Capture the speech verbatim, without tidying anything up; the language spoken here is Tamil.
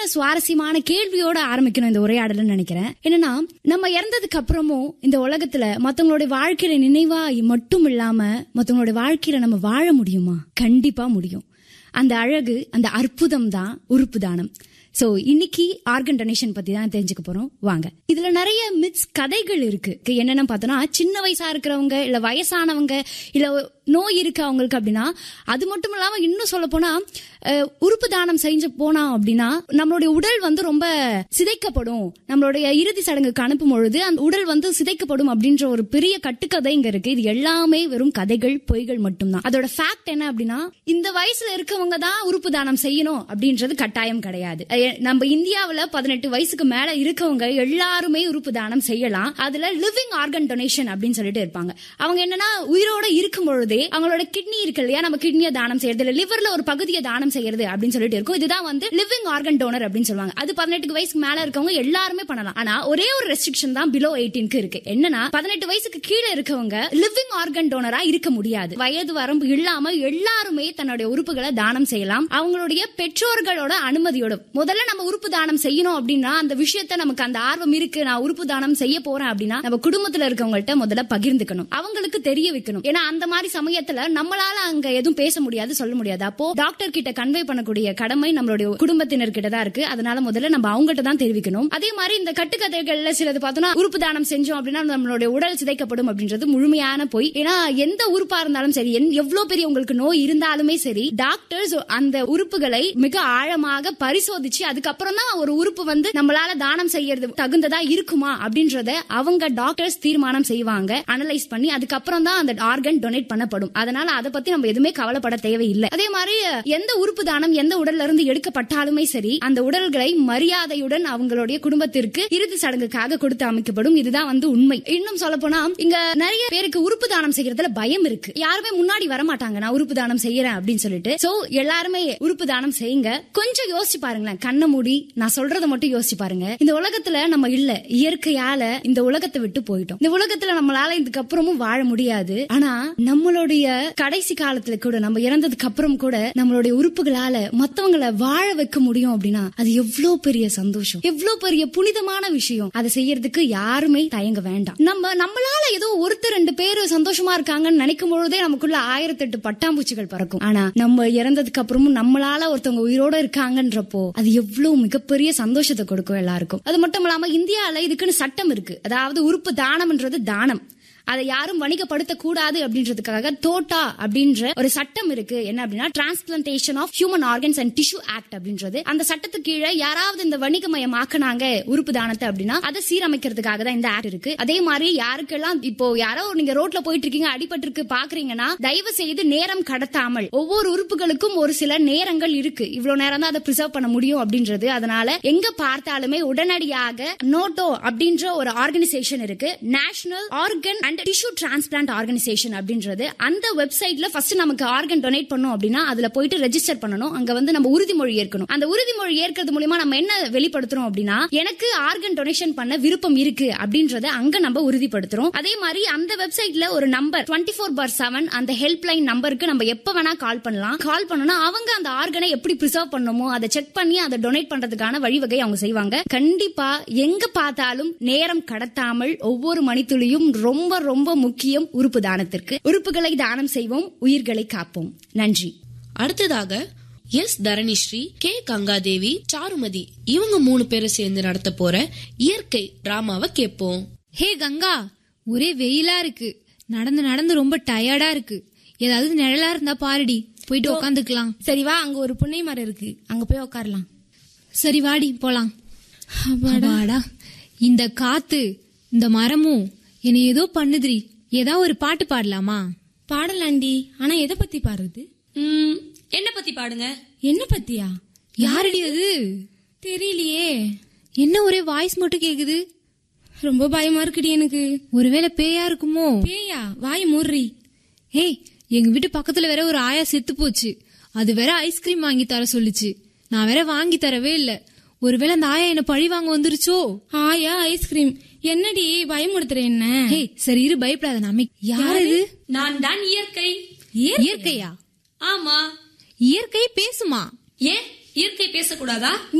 சின்ன சுவாரஸ்யமான கேள்வியோட ஆரம்பிக்கணும் இந்த உரையாடல்னு நினைக்கிறேன். என்னன்னா, நம்ம இறந்ததுக்கு அப்புறமும் இந்த உலகத்துல மத்தவங்களுடைய வாழ்க்கையில நினைவா மட்டும் இல்லாம மத்தவங்களுடைய வாழ்க்கையில நம்ம வாழ முடியுமா? கண்டிப்பா முடியும். அந்த அழகு, அந்த அற்புதம் தான் உறுப்பு தானம். சோ இன்னைக்கு ஆர்கன் டொனேஷன் பத்தி தான் தெரிஞ்சுக்க போறோம். வாங்க. இதுல நிறைய மித்ஸ், கதைகள் இருக்கு. என்னென்ன பார்த்தோம்னா, சின்ன வயசா இருக்கிறவங்க இல்ல வயசானவங்க இல்ல நோய் இருக்கு அவங்களுக்கு அப்படின்னா, அது மட்டும் இல்லாம இன்னும் சொல்ல போனா உறுப்பு தானம் செஞ்சு போனா அப்படின்னா நம்மளுடைய உடல் வந்து ரொம்ப சிதைக்கப்படும். நம்மளுடைய இறுதி சடங்குக்கு அனுப்பும் பொழுது அந்த உடல் வந்து சிதைக்கப்படும் அப்படின்ற ஒரு பெரிய கட்டுக்கதை இங்க இருக்கு. இது எல்லாமே வெறும் கதைகள், பொய்கள் மட்டும்தான். அதோட ஃபேக்ட் என்ன அப்படின்னா, இந்த வயசுல இருக்கவங்க தான் உறுப்பு தானம் செய்யணும் அப்படின்றது கட்டாயம் கிடையாது. நம்ம இந்தியாவில பதினெட்டு வயசுக்கு மேல இருக்கவங்க எல்லாருமே உறுப்பு தானம் செய்யலாம். அதுல லிவிங் ஆர்கன் டொனேஷன் அப்படின்னு சொல்லிட்டு இருப்பாங்க. அவங்க என்னன்னா, உயிரோட இருக்கும் பொழுதே அவங்களோட கிட்னி இருக்கு இல்லையா, நம்ம கிட்னியை தானம் செய்யறது இல்ல, லிவர்ல ஒரு பகுதியை தானம் செய்யறது அப்படின்னு சொல்லிட்டு இருக்கும். இதுதான் வந்து லிவிங் ஆர்கன் டோனர் அப்படின்னு சொல்லுவாங்க. அது பதினெட்டு வயசுக்கு மேல இருக்கவங்க எல்லாருமே பண்ணலாம். ஆனா ஒரே ஒரு ரெஸ்ட்ரிக்ஷன் தான் பிலோ எயிட்டீனுக்கு இருக்கு. என்னன்னா, பதினெட்டு வயசுக்கு கீழே இருக்கவங்க லிவிங் ஆர்கன் டோனரா இருக்க முடியாது. வயது வரம்பு இல்லாம எல்லாருமே தன்னுடைய உறுப்புகளை தானம் செய்யலாம், அவங்களுடைய பெற்றோர்களோட அனுமதியோட. முதல்ல நம்ம உறுப்பு தானம் செய்யணும் அப்படின்னா, அந்த விஷயத்த நமக்கு அந்த ஆர்வம் இருக்கு, நான் உறுப்பு தானம் செய்ய போறேன் அப்படின்னா நம்ம குடும்பத்துல இருக்கவங்கள்ட்ட முதல்ல பகிர்ந்துக்கணும், அவங்களுக்கு தெரிய வைக்கணும். ஏன்னா அந்த மாதிரி சமயத்துல நம்மளால அங்க எதுவும் பேச முடியாது, சொல்ல முடியாது. அப்போ டாக்டர் கிட்ட கன்வே பண்ணக்கூடிய கடமை நம்மளுடைய குடும்பத்தினர் கிட்ட தான் இருக்கு. அதனால முதல்ல நம்ம அவங்ககிட்ட தான் தெரிவிக்கணும். அதே மாதிரி இந்த கட்டுக்கதைகள்ல சிலது பார்த்தோம்னா, உறுப்பு தானம் செஞ்சோம் அப்படின்னா நம்மளுடைய உடல் சிதைக்கப்படும் அப்படின்றது முழுமையான போய். ஏன்னா எந்த உறுப்பா இருந்தாலும் சரி, எவ்வளவு பெரிய உங்களுக்கு நோய் இருந்தாலுமே சரி, டாக்டர்ஸ் அந்த உறுப்புகளை மிக ஆழமாக பரிசோதிச்சு அதுக்கப்புறம் தான் ஒரு உறுப்பு வந்து நம்மளால தானம் செய்யறது தகுந்ததா இருக்குமா அப்படின்றத அவங்க டாக்டர்ஸ் தீர்மானம் செய்வாங்க, அனலைஸ் பண்ணி. அதுக்கப்புறம் தான் அந்த ஆர்கன் டொனேட் பண்ணப்படும். அதனால அதை பத்தி நம்ம எதுவுமே கவலைப்பட தேவையில்லை. அதே மாதிரி எந்த உறுப்பு தானம் எந்த உடல்ல இருந்து எடுக்கப்பட்டாலுமே சரி, அந்த உடல்களை மரியாதையுடன் அவங்களுடைய குடும்பத்திற்கு இறுதி சடங்குக்காக கொடுத்து அமைக்கப்படும். இதுதான் வந்து உண்மை. இன்னும் சொல்ல போனா, இங்க நிறைய பேருக்கு உறுப்பு தானம் செய்யறதுல பயம் இருக்கு. யாருமே முன்னாடி வர மாட்டாங்க, நான் உறுப்பு தானம் செய்யறேன் அப்படின்னு சொல்லிட்டு. சோ எல்லாருமே உறுப்பு தானம் செய்யுங்க. கொஞ்சம் யோசிச்சு பாருங்களேன், கண்ண மூடி நான் சொல்றதை மட்டும் யோசிச்சு பாருங்க. இந்த உலகத்துல நம்ம இல்ல, இயற்கையால இந்த உலகத்தை விட்டு போயிட்டோம். இந்த உலகத்துல நம்மளால இதுக்கப்புறமும் வாழ முடியாது. ஆனா நம்மளுடைய கடைசி காலத்துல கூட, நம்ம இறந்ததுக்கு அப்புறம் கூட நம்மளுடைய உறுப்புகளால மத்தவங்களை வாழ வைக்க முடியும் அப்படின்னா அது எவ்வளவு பெரிய சந்தோஷம், எவ்வளவு பெரிய புனிதமான விஷயம். அதை செய்யறதுக்கு யாருமே தயங்க வேண்டாம். நம்ம நம்மளால ஏதோ ஒருத்தர் ரெண்டு பேரு சந்தோஷமா இருக்காங்கன்னு நினைக்கும் பொழுதே நமக்குள்ள ஆயிரத்தி எட்டு பட்டாம்பூச்சிகள் பறக்கும். ஆனா நம்ம இறந்ததுக்கு அப்புறமும் நம்மளால ஒருத்தவங்க உயிரோட இருக்காங்கன்றப்போ அது எவ்வளவு மிகப்பெரிய சந்தோஷத்தை கொடுக்கும் எல்லாருக்கும். அது மட்டும் இல்லாம இந்தியால இதுக்குன்னு சட்டம் இருக்கு. அதாவது உறுப்பு தானம்ன்றது தானம், அதை யாரும் வணிகப்படுத்த கூடாது அப்படின்றதுக்காக தோட்டா அப்படின்ற ஒரு சட்டம் இருக்கு. என்ன அப்படின்னா, transplantation of human organs and tissue act அப்படின்றது. அந்த சட்டத்துக்கு கீழே யாராவது இந்த வணிகமயமாக்குனாங்க உறுப்பு தானத்தை அப்படின்னா அதை சீரமைக்கிறதுக்காக தான் இந்த ஆக்ட் இருக்கு. அதே மாதிரி யாருக்கெல்லாம் இப்போ யாரோ நீங்க ரோட்ல போயிட்டு இருக்கீங்க, அடிபட்டு பாக்குறீங்கன்னா தயவு செய்து நேரம் கடத்தாமல், ஒவ்வொரு உறுப்புகளுக்கும் ஒரு சில நேரங்கள் இருக்கு, இவ்வளவு நேரம் தான் அதை பிரிசர்வ் பண்ண முடியும் அப்படின்றது. அதனால எங்க பார்த்தாலுமே உடனடியாக நோட்டோ அப்படின்ற ஒரு ஆர்கனைசேஷன் இருக்கு, national organ and tissue transplant organisation அப்படின்றது. அந்த வெப்சைட்ல ஃபர்ஸ்ட் நமக்கு ஆர்கன் டொனேட் பண்ணோம் அப்படின்னா அதுல போயிட்டு ரெஜிஸ்டர் பண்ணணும். அங்க வந்து நம்ம உறுதிமொழி ஏற்கணும். அந்த உறுதிமொழி ஏற்கிறது மூலமா நம்ம என்ன வெளிப்படுத்துறோம் அப்படின்னா, எனக்கு ஆர்கன் டொனேஷன் பண்ண விருப்பம் இருக்கு அப்படின்றத அங்க நம்ம உறுதிப்படுத்துறோம். அதே மாதிரி அந்த வெப்சைட்ல ஒரு நம்பர் டுவெண்ட்டி ஃபோர் பார் செவன் அந்த ஹெல்ப் லைன் நம்பருக்கு நம்ம எப்ப வேணா கால் பண்ணலாம். கால் பண்ணனா அவங்க அந்த ஆர்கனை எப்படி பிரிசர்வ் பண்ணணுமோ அதை செக் பண்ணி அதை டொனேட் பண்றதுக்கான வழிவகை அவங்க செய்வாங்க. கண்டிப்பா எங்க பார்த்தாலும் நேரம் கடத்தாமல் ஒவ்வொரு மணித்துளியும் ரொம்ப ரொம்ப முக்கியம் உறுப்பு தானத்திற்கு. உறுப்புகளை தானம் செய்வோம், உயிர்களை காப்போம். நன்றி. அடுத்ததாக எஸ் தரணிஸ்ரீ, கே கங்காதேவி, சாருமதி இவங்க மூணு பேரும் சேர்ந்து நடத்த போற இயற்கை டிராமாவை கேட்போம். ஹே கங்கா, ஒரே வெயிலா இருக்கு, நடந்து நடந்து ரொம்ப டயர்டா இருக்கு. ஏதாவது நிழலா இருந்தா பாருடி, போயிட்டு உட்காந்துக்கலாம். சரி வா, அங்க ஒரு புன்னை மரம் இருக்கு, அங்க போய் உட்காரலாம். சரி வாடி போலாம். வாடா, இந்த காத்து இந்த மரமும் என்ன ஏதோ பண்ணுதுரி. ஏதா ஒரு பாட்டு பாடலாமா? பாடலாண்டி, ஆனா எதை பத்தி பாடுறது? என்ன பத்தி பாடுங்க. என்ன பத்தியா? யாரடி அது? தெரியலையே. என்ன ஒரே வாய்ஸ் மட்டும் கேக்குது? ரொம்ப பயமா இருக்குடி எனக்கு. ஒருவேளை பேயா இருக்குமோ? பேயா? வாய் மூர்றி. ஏய், எங்க வீட்டு பக்கத்துல வேற ஒரு ஆயா செத்து போச்சு. அது வேற ஐஸ்கிரீம் வாங்கி தர சொல்லுச்சு. நான் வேற வாங்கி தரவே இல்ல. ஒருவேளை அந்த ஆயா என்ன பழி வாங்க வந்துருச்சோ? ஆயா ஐஸ்கிரீம்? என்னடி பயமுடுத்துற என்ன? ஏய் சரி இரு, பயப்படாத. நாம யாரு? நான் தான் இயற்கை. இயற்கையா? ஆமா. இயற்கை பேசுமா? ஏன் இயற்கை பேசக்கூடாதா?